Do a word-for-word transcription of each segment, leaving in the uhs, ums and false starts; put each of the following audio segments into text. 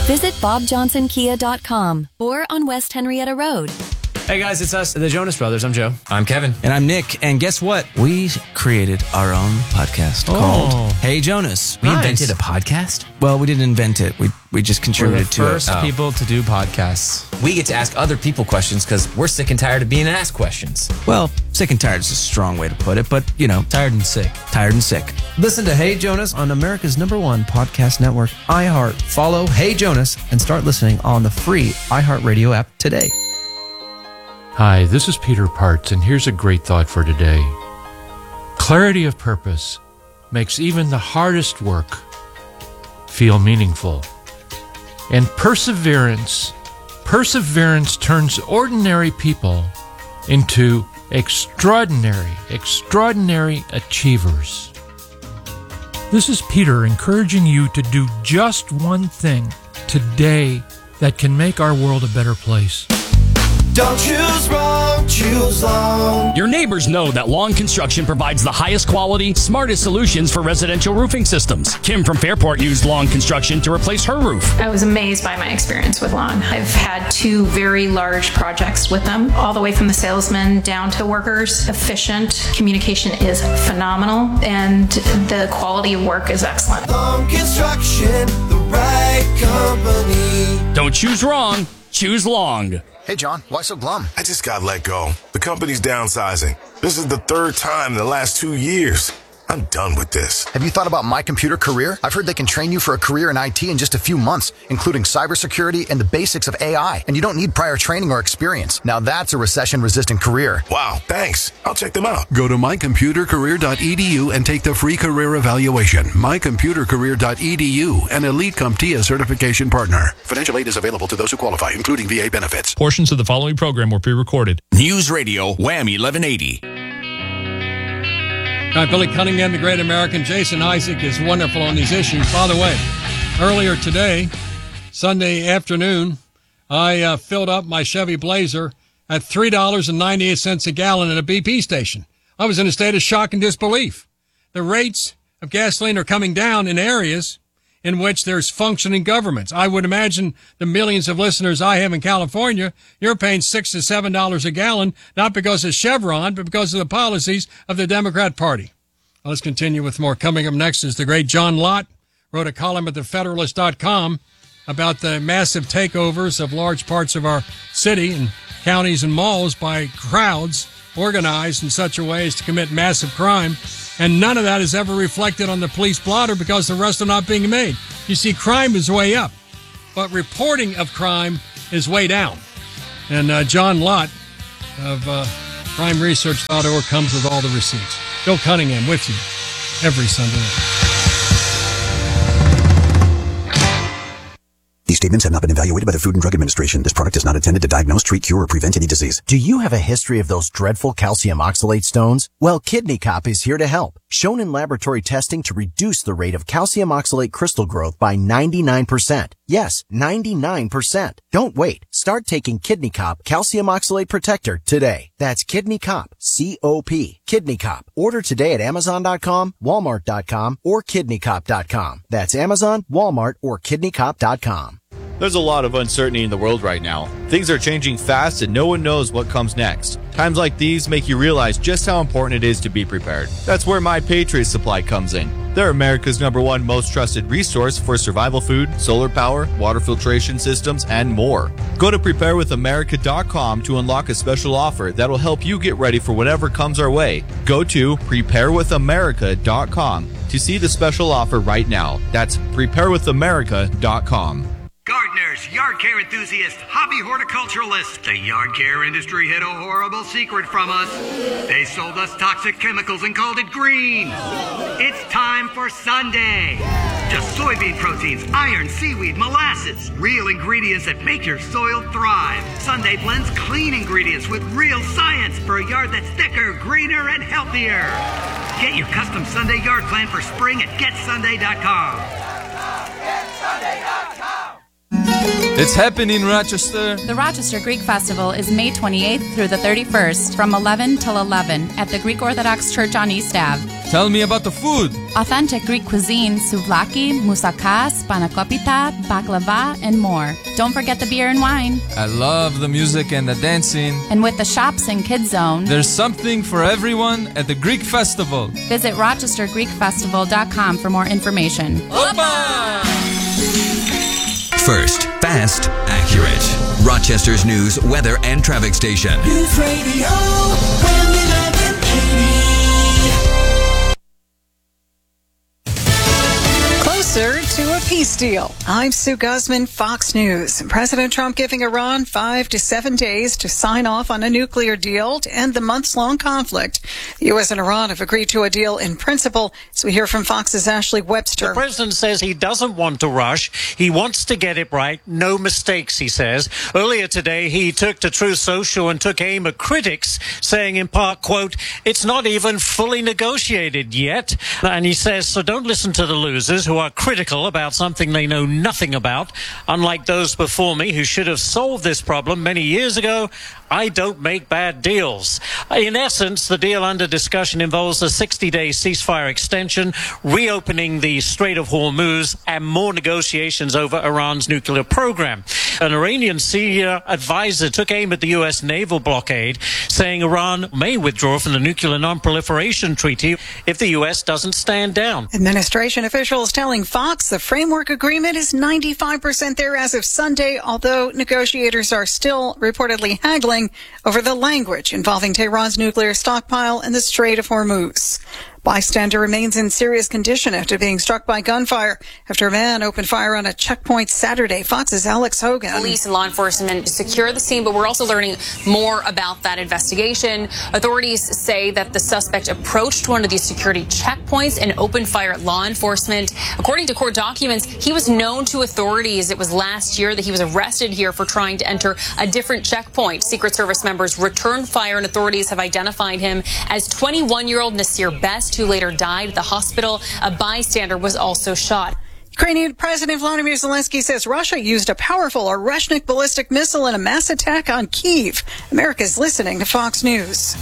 Visit bob johnson kia dot com or on West Henrietta Road. Hey guys, it's us, the Jonas Brothers. I'm Joe. I'm Kevin. And I'm Nick. And guess what? We created our own podcast Oh. called Hey Jonas. We Nice. invented a podcast? Well, we didn't invent it. We we just We're the contributed to first it. Oh. people to do podcasts. We get to ask other people questions because we're sick and tired of being asked questions. Well, sick and tired is a strong way to put it, but, you know, Tired and sick. tired and sick. Listen to Hey Jonas on America's number one podcast network, iHeart. Follow Hey Jonas and start listening on the free iHeartRadio app today. Hi, this is Peter Parts, and here's a great thought for today. Clarity of purpose makes even the hardest work feel meaningful. And perseverance, perseverance turns ordinary people into extraordinary, extraordinary achievers. This is Peter encouraging you to do just one thing today that can make our world a better place. Don't choose wrong, choose long. Your neighbors know that Long Construction provides the highest quality, smartest solutions for residential roofing systems. Kim from Fairport used Long Construction to replace her roof. I was amazed by my experience with Long. I've had two very large projects with them, all the way from the salesman down to workers. Efficient communication is phenomenal, and the quality of work is excellent. Long Construction, the right company. Don't choose wrong, choose Long. Hey, John, why so glum? I just got let go. The company's downsizing. This is the third time in the last two years. I'm done with this. Have you thought about My Computer Career? I've heard they can train you for a career in I T in just a few months, including cybersecurity and the basics of A I. And you don't need prior training or experience. Now that's a recession-resistant career. Wow, thanks. I'll check them out. Go to my computer career dot e d u and take the free career evaluation. my computer career dot e d u, an Elite CompTIA certification partner. Financial aid is available to those who qualify, including V A benefits. Portions of the following program were pre-recorded. News Radio, Wham eleven eighty. Hi, Billy Cunningham, the great American. Jason Isaac is wonderful on these issues. By the way, earlier today, Sunday afternoon, I uh, filled up my Chevy Blazer at three dollars and ninety-eight cents a gallon at a B P station. I was in a state of shock and disbelief. The rates of gasoline are coming down in areas in which there's functioning governments. I would imagine the millions of listeners I have in California, you're paying six to seven dollars a gallon, not because of Chevron, but because of the policies of the Democrat Party. Well, let's continue with more. Coming up next is the great John Lott, wrote a column at the federalist dot com about the massive takeovers of large parts of our city and counties and malls by crowds organized in such a way as to commit massive crime. And none of that is ever reflected on the police blotter because the arrests are not being made. You see, crime is way up, but reporting of crime is way down. And uh, John Lott of uh, crime research dot org comes with all the receipts. Bill Cunningham with you every Sunday night. These statements have not been evaluated by the Food and Drug Administration. This product is not intended to diagnose, treat, cure, or prevent any disease. Do you have a history of those dreadful calcium oxalate stones? Well, Kidney Cop is here to help. Shown in laboratory testing to reduce the rate of calcium oxalate crystal growth by ninety-nine percent. Yes, ninety-nine percent. Don't wait. Start taking Kidney Cop Calcium Oxalate Protector today. That's Kidney Cop, C O P, Kidney Cop. Order today at amazon dot com, walmart dot com, or kidney cop dot com. That's Amazon, Walmart, or kidney cop dot com. There's a lot of uncertainty in the world right now. Things are changing fast and no one knows what comes next. Times like these make you realize just how important it is to be prepared. That's where My Patriot Supply comes in. They're America's number one most trusted resource for survival food, solar power, water filtration systems, and more. Go to prepare with america dot com to unlock a special offer that will help you get ready for whatever comes our way. Go to prepare with america dot com to see the special offer right now. That's prepare with america dot com. Gardeners, yard care enthusiasts, hobby horticulturalists, the yard care industry hid a horrible secret from us. They sold us toxic chemicals and called it green. It's time for Sunday. Just soybean proteins, iron, seaweed, molasses. Real ingredients that make your soil thrive. Sunday blends clean ingredients with real science for a yard that's thicker, greener, and healthier. Get your custom Sunday yard plan for spring at get sunday dot com. get sunday dot com It's happening, Rochester. The Rochester Greek Festival is May twenty-eighth through the thirty-first from eleven till eleven at the Greek Orthodox Church on East Avenue. Tell me about the food. Authentic Greek cuisine, souvlaki, moussaka, spanakopita, baklava, and more. Don't forget the beer and wine. I love the music and the dancing. And with the shops and kids zone, there's something for everyone at the Greek Festival. Visit rochester greek festival dot com for more information. Opa! First, fast, accurate. Rochester's news, weather, and traffic station. News Radio Wham eleven eighty. Closer to a peace deal. I'm Sue Guzman, Fox News. President Trump giving Iran five to seven days to sign off on a nuclear deal to end the months-long conflict. The U S and Iran have agreed to a deal in principle, as we hear from Fox's Ashley Webster. The president says he doesn't want to rush. He wants to get it right. No mistakes, he says. Earlier today, he took to Truth Social and took aim at critics, saying in part, quote, "It's not even fully negotiated yet." And he says, so don't listen to the losers who are critical about something they know nothing about. Unlike those before me who should have solved this problem many years ago, I don't make bad deals. In essence, the deal under discussion involves a sixty-day ceasefire extension, reopening the Strait of Hormuz, and more negotiations over Iran's nuclear program. An Iranian senior advisor took aim at the U S naval blockade, saying Iran may withdraw from the Nuclear Non-Proliferation Treaty if the U S doesn't stand down. Administration officials telling Fox the framework agreement is ninety-five percent there as of Sunday, although negotiators are still reportedly haggling over the language involving Tehran's nuclear stockpile in the Strait of Hormuz. Bystander remains in serious condition after being struck by gunfire after a man opened fire on a checkpoint Saturday. Fox's Alex Hogan. Police and law enforcement secure the scene, but we're also learning more about that investigation. Authorities say that the suspect approached one of these security checkpoints and opened fire at law enforcement. According to court documents, he was known to authorities. It was last year that he was arrested here for trying to enter a different checkpoint. Secret Service members returned fire, and authorities have identified him as twenty-one-year-old Nasir Best, who later died at the hospital. A bystander was also shot. Ukrainian President Volodymyr Zelensky says Russia used a powerful Oreshnik ballistic missile in a mass attack on Kyiv. America's listening to Fox News.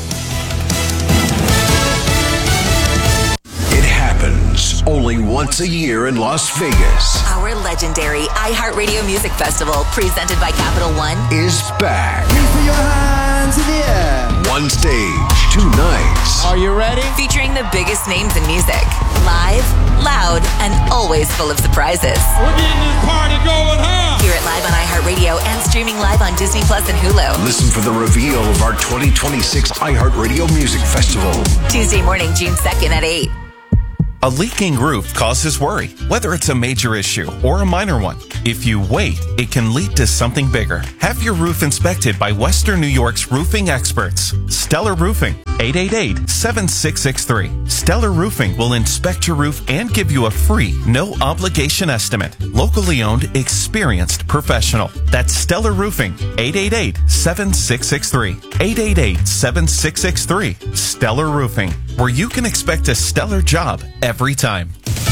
It happens only once a year in Las Vegas. Our legendary iHeartRadio Music Festival, presented by Capital One, is back. Please put your hands in the air. One stage, two nights. Are you ready? Featuring the biggest names in music. Live, loud, and always full of surprises. We're getting this party going, huh? Hear it live on iHeartRadio and streaming live on Disney Plus and Hulu. Listen for the reveal of our twenty twenty-six iHeartRadio Music Festival. Tuesday morning, June second at eight. A leaking roof causes worry, whether it's a major issue or a minor one. If you wait, it can lead to something bigger. Have your roof inspected by Western New York's roofing experts. Stellar Roofing, eight eight eight, seven six six three. Stellar Roofing will inspect your roof and give you a free, no obligation estimate. Locally owned, experienced professional. That's Stellar Roofing, eight eight eight, seven six six three. eight eight eight, seven six six three. Stellar Roofing, where you can expect a stellar job every time.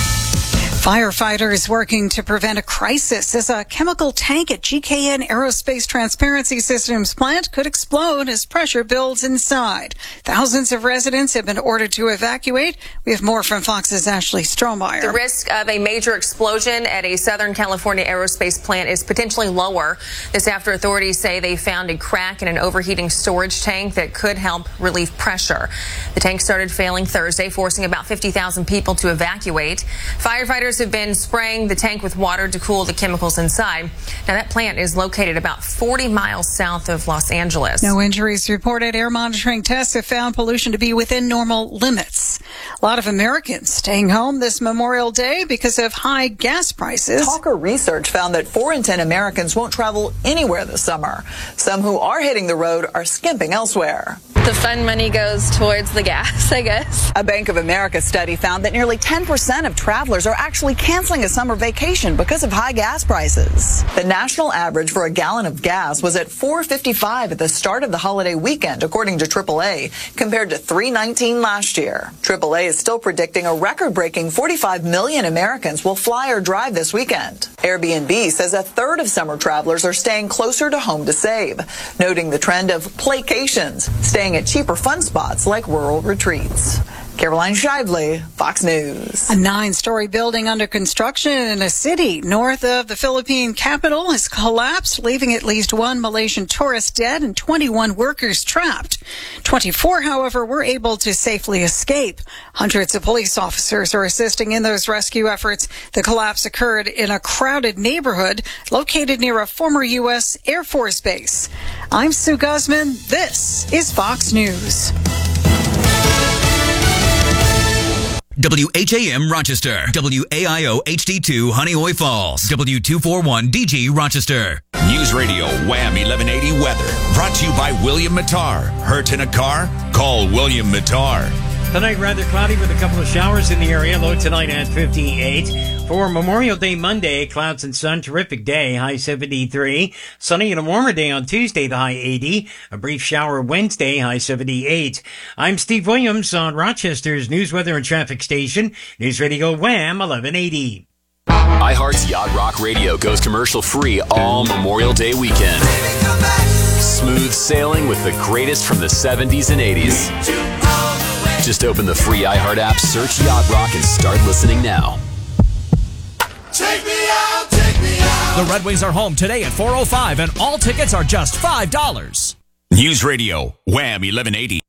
Firefighters working to prevent a crisis as a chemical tank at G K N Aerospace Transparency Systems plant could explode as pressure builds inside. Thousands of residents have been ordered to evacuate. We have more from Fox's Ashley Strohmeyer. The risk of a major explosion at a Southern California aerospace plant is potentially lower. This after authorities say they found a crack in an overheating storage tank that could help relieve pressure. The tank started failing Thursday, forcing about fifty thousand people to evacuate. Firefighters have been spraying the tank with water to cool the chemicals inside. Now, that plant is located about forty miles south of Los Angeles. No injuries reported. Air monitoring tests have found pollution to be within normal limits. A lot of Americans staying home this Memorial Day because of high gas prices. Talker research found that four in ten Americans won't travel anywhere this summer. Some who are hitting the road are skimping elsewhere. The fun money goes towards the gas, I guess. A Bank of America study found that nearly ten percent of travelers are actually actually canceling a summer vacation because of high gas prices. The national average for a gallon of gas was at four fifty-five at the start of the holiday weekend, according to triple A, compared to three nineteen last year. triple A is still predicting a record-breaking forty-five million Americans will fly or drive this weekend. Airbnb says a third of summer travelers are staying closer to home to save, noting the trend of playcations, staying at cheaper fun spots like rural retreats. Caroline Shively, Fox News. A nine-story building under construction in a city north of the Philippine capital has collapsed, leaving at least one Malaysian tourist dead and twenty-one workers trapped. twenty-four, however, were able to safely escape. Hundreds of police officers are assisting in those rescue efforts. The collapse occurred in a crowded neighborhood located near a former U S Air Force base. I'm Sue Guzman. This is Fox News. W H A M Rochester, W A I O H D two Honeoye Falls, W two forty-one D G Rochester. News Radio Wham eleven eighty weather. Brought to you by William Mattar. Hurt in a car? Call William Mattar. Tonight, rather cloudy with a couple of showers in the area. Low tonight at fifty-eight. For Memorial Day Monday, clouds and sun. Terrific day. High seventy-three. Sunny and a warmer day on Tuesday, the high eighty. A brief shower Wednesday, high seventy-eight. I'm Steve Williams on Rochester's News, Weather, and Traffic Station. News Radio Wham eleven eighty. iHeart's Yacht Rock Radio goes commercial free all Memorial Day weekend. Smooth sailing with the greatest from the seventies and eighties. Just open the free iHeart app, search Yacht Rock, and start listening now. Take me out, take me out. The Red Wings are home today at four oh five, and all tickets are just five dollars. News Radio Wham eleven eighty.